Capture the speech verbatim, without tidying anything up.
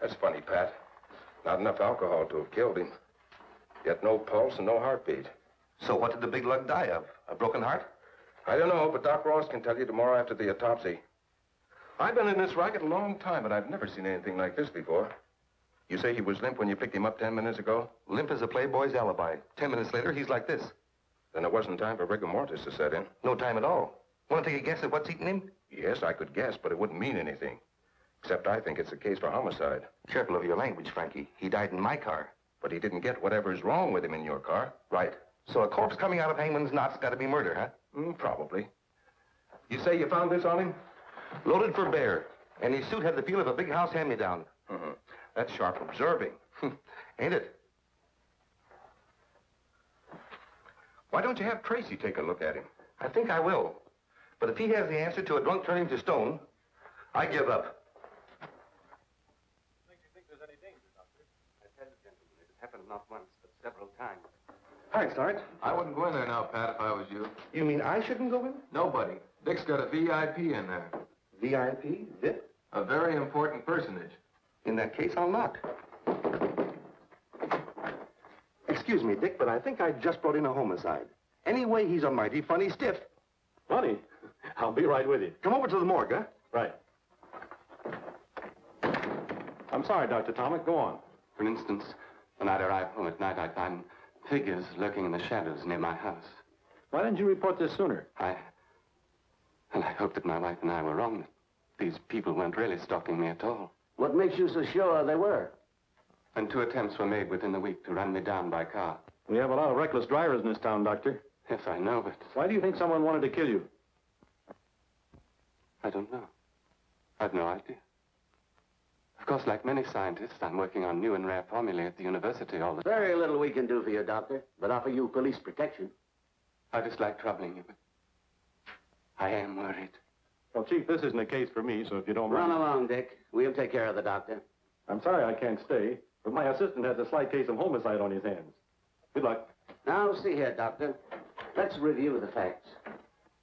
That's funny, Pat. Not enough alcohol to have killed him. Yet no pulse and no heartbeat. So what did the big lug die of? A broken heart? I don't know, but Doc Ross can tell you tomorrow after the autopsy. I've been in this racket a long time, but I've never seen anything like this before. You say he was limp when you picked him up ten minutes ago? Limp as a playboy's alibi. Ten minutes later, he's like this. Then it wasn't time for rigor mortis to set in. No time at all. Want to take a guess at what's eating him? Yes, I could guess, but it wouldn't mean anything. Except I think it's a case for homicide. Careful of your language, Frankie. He died in my car. But he didn't get whatever's wrong with him in your car. Right. So a corpse coming out of Hangman's knot's got to be murder, huh? Mm, probably. You say you found this on him? Loaded for bear. And his suit had the feel of a big house hand-me-down. Mm-hmm. That's sharp observing. Ain't it? Why don't you have Tracy take a look at him? I think I will. But if he has the answer to a drunk turning to stone, I give up. Makes you think there's any danger, Doctor? I tell you, gentlemen, it has happened not once, but several times. Hi, Sarge. I wouldn't go in there now, Pat, if I was you. You mean I shouldn't go in? Nobody. Dick's got a V I P in there. V I P? Zip? A very important personage. In that case, I'll knock. Excuse me, Dick, but I think I just brought in a homicide. Anyway, he's a mighty funny stiff. Funny. I'll be right with you. Come over to the morgue, huh? Right. I'm sorry, Doctor Tomic. Go on. For instance, when I arrive home at night, I find figures lurking in the shadows near my house. Why didn't you report this sooner? I... Well, I hoped that my wife and I were wrong, that these people weren't really stalking me at all. What makes you so sure they were? And two attempts were made within the week to run me down by car. We have a lot of reckless drivers in this town, Doctor. Yes, I know, but Why do you think someone wanted to kill you? I don't know. I've no idea. Of course, like many scientists, I'm working on new and rare formulae at the university all the time. Very little we can do for you, Doctor, but offer you police protection. I dislike troubling you, but I am worried. Well, Chief, this isn't a case for me, so if you don't Run mind... along, Dick. We'll take care of the doctor. I'm sorry I can't stay, but my assistant has a slight case of homicide on his hands. Good luck. Now, see here, Doctor. Let's review the facts.